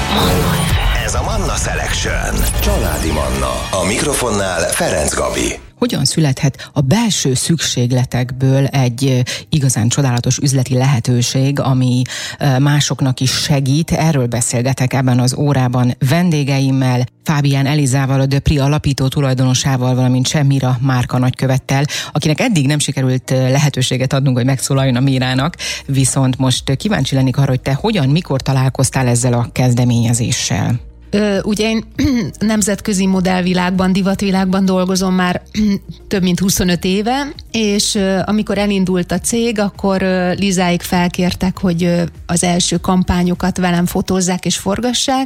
Ez a Manna Selection. Családi Manna. A mikrofonnál Ferenc Gabi. Hogyan születhet a belső szükségletekből egy igazán csodálatos üzleti lehetőség, ami másoknak is segít? Erről beszélgetek ebben az órában vendégeimmel, Fábián Elizával, a The Pri alapító tulajdonosával, valamint Semmira márka nagykövettel, akinek eddig nem sikerült lehetőséget adnunk, hogy megszólaljon a Mirának, viszont most kíváncsi lennék arra, hogy te hogyan, mikor találkoztál ezzel a kezdeményezéssel? Ugye én nemzetközi modellvilágban, divatvilágban dolgozom már több mint 25 éve, és amikor elindult a cég, akkor Lizáik felkértek, hogy az első kampányokat velem fotózzák és forgassák,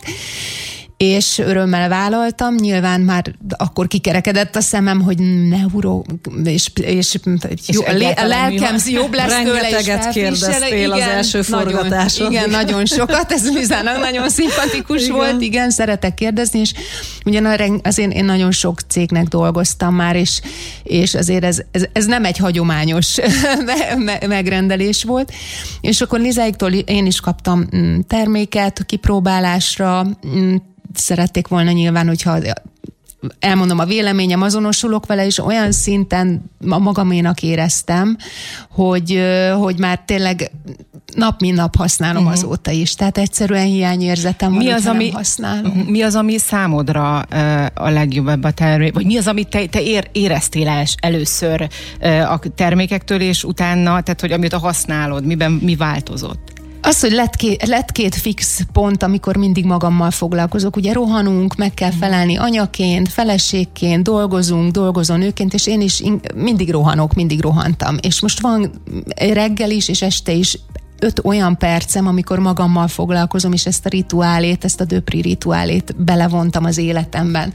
és örömmel vállaltam, nyilván már akkor kikerekedett a szemem, hogy neuro, és jó, a lelkem jobb lesz tőle, és rengeteget kérdeztél az első forgatáson. Igen, nagyon sokat, ez Lizának nagyon szimpatikus volt, igen, szeretek kérdezni, és ugyan azért én nagyon sok cégnek dolgoztam már, és azért ez nem egy hagyományos megrendelés volt, és akkor Lizáiktól én is kaptam terméket kipróbálásra, szerették volna nyilván, hogyha elmondom a véleményem, azonosulok vele, és olyan szinten magaménak éreztem, hogy már tényleg nap mint nap használom azóta is. Tehát egyszerűen hiányérzetem van, hogyha nem használom. Mi az, ami számodra a legjobb ebben a termék? Vagy mi az, amit te éreztél először a termékektől, és utána, tehát hogy amióta használod, mi változott? Az, hogy lett két fix pont, amikor mindig magammal foglalkozok. Ugye rohanunk, meg kell felelni anyaként, feleségként, dolgozom nőként, és én is mindig rohantam. És most van reggel is, és este is 5 olyan percem, amikor magammal foglalkozom, és ezt a rituálét, ezt a The Pri rituálét belevontam az életemben.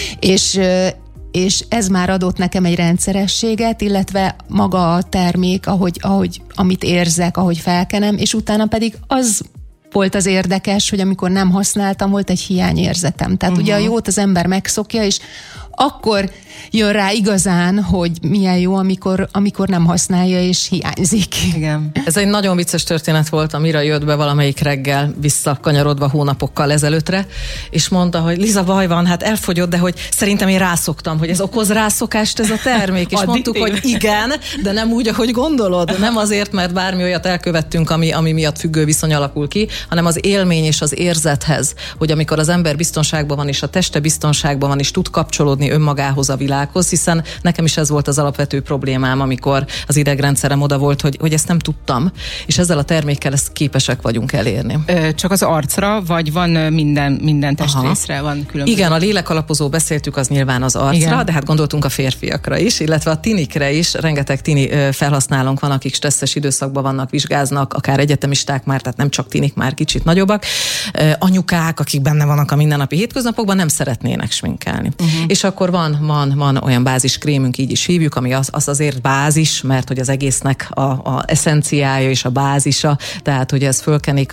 És ez már adott nekem egy rendszerességet, illetve maga a termék, amit érzek, ahogy felkenem, és utána pedig az volt az érdekes, hogy amikor nem használtam, volt egy hiányérzetem. Tehát ugye a jót az ember megszokja, és akkor jön rá igazán, hogy milyen jó, amikor nem használja, és hiányzik. Igen. Ez egy nagyon vicces történet volt, amire jött be valamelyik reggel, visszakanyarodva hónapokkal ezelőttre, és mondta, hogy Liza, baj van, hát elfogyott, de hogy szerintem én rászoktam, hogy ez okoz rászokást ez a termék, és mondtuk, hogy igen, de nem úgy, ahogy gondolod. Nem azért, mert bármi olyat elkövettünk, ami miatt függő viszony alakul ki, hanem az élmény és az érzethez, hogy amikor az ember biztonságban van, és a teste biztonságban van, és tud kapcsolódni önmagához, a világhoz, hiszen nekem is ez volt az alapvető problémám, amikor az idegrendszerem oda volt, hogy ezt nem tudtam, és ezzel a termékkel ezt képesek vagyunk elérni. Csak az arcra, vagy van minden testrészre? Van különböző? Igen, a lélekalapozó beszéltük, az nyilván az arcra, igen. De hát gondoltunk a férfiakra is, illetve a tinikre is. Rengeteg tini felhasználónk van, akik stresszes időszakban vannak, vizsgáznak, akár egyetemisták már, tehát nem csak tinik, már kicsit nagyobbak. Anyukák, akik benne vannak a mindennapi hétköznapokban, nem szeretnének sminkelni. És akkor van olyan báziskrémünk, így is hívjuk, ami az azért bázis, mert hogy az egésznek a eszenciája és a bázisa, tehát hogy ez fölkenik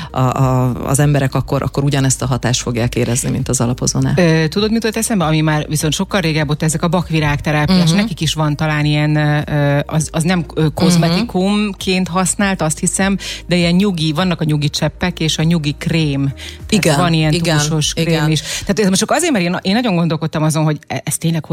az emberek, akkor ugyanezt a hatást fogják érezni, mint az alapozónál. Tudod, mit jut eszembe? Ami már viszont sokkal régebb ott, ezek a bakvirágterápiás, nekik is van talán ilyen, az nem kozmetikumként használt, azt hiszem, de ilyen vannak a nyugi cseppek és a nyugi krém. Tehát van ilyen túlsós krém is. Tehát ez most csak azért, mert én nagyon gondolkodtam azon, hogy ez tényleg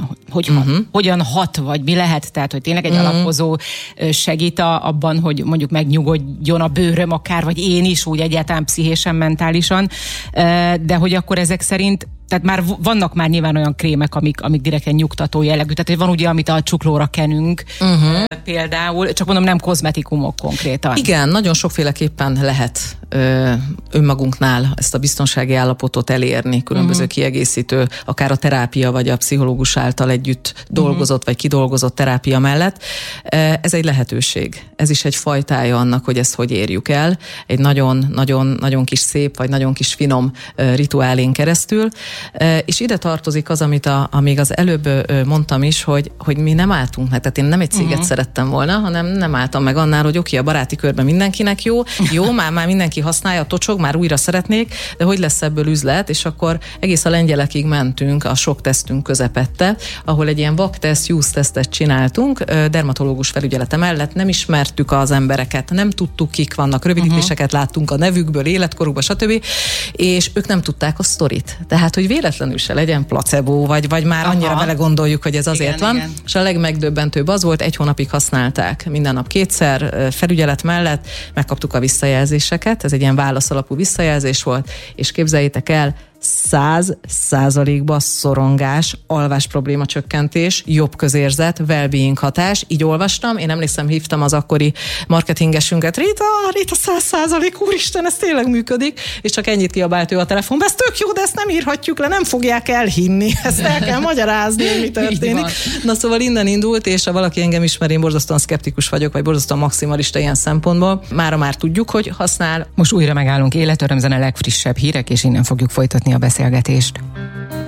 hogyan hat, vagy mi lehet, tehát hogy tényleg egy alapozó segít abban, hogy mondjuk megnyugodjon a bőröm akár, vagy én is úgy egyáltalán pszichésen, mentálisan, de hogy akkor ezek szerint, tehát már vannak már nyilván olyan krémek, amik direkten nyugtató jellegű, tehát hogy van ugye, amit a csuklóra kenünk, például, csak mondom, nem kozmetikumok konkrétan. Igen, nagyon sokféleképpen lehet önmagunknál ezt a biztonsági állapotot elérni, különböző kiegészítő, akár a terápia, vagy a pszichológus által együtt dolgozott, vagy kidolgozott terápia mellett. Ez egy lehetőség. Ez is egy fajtája annak, hogy ezt hogy érjük el. Egy nagyon kis szép, vagy nagyon kis finom rituálén keresztül. És ide tartozik az, amíg az előbb mondtam is, hogy mi nem álltunk meg, tehát én nem egy céget szerettem volna, hanem nem álltam meg annál, hogy oké, a baráti körben mindenkinek jó, már mindenki használja, tocsog, dolog, már újra szeretnék, de hogy lesz ebből üzlet, és akkor egész a lengyelekig mentünk a sok tesztünk közepette, ahol egy ilyen vakteszt, use tesztet csináltunk, dermatológus felügyelete mellett, nem ismertük az embereket, nem tudtuk, kik vannak, rövidítéseket láttunk a nevükből, életkorukba, stb. És ők nem tudták a sztorit. Tehát, hogy véletlenül se legyen placebo, vagy már annyira vele gondoljuk, hogy ez azért van. Igen. És a legmegdöbbentőbb az volt, 1 hónapig használták minden nap 2-szer, felügyelet mellett, megkaptuk a visszajelzéseket, ez egy ilyen válaszalapú visszajelzés volt, és képzeljétek el, 100%-ba szorongás, alvás probléma csökkentés, jobb közérzet, well-being hatás. Így olvastam, én emlékszem, hívtam az akkori marketingesünket, Rita, 100%, úristen, ez tényleg működik, és csak ennyit kiabált ő a telefonba, ez tök jó, de ezt nem írhatjuk le, nem fogják elhinni, ezt el kell magyarázni, hogy mi történik. Na szóval innen indult, és ha valaki engem ismer, én borzasztóan szkeptikus vagyok, vagy borzasztóan maximalista ilyen szempontból. Mára már tudjuk, hogy használ. Most újra megállunk, életörömzene legfrissebb hírek, és innen fogjuk folytatni a beszélgetést.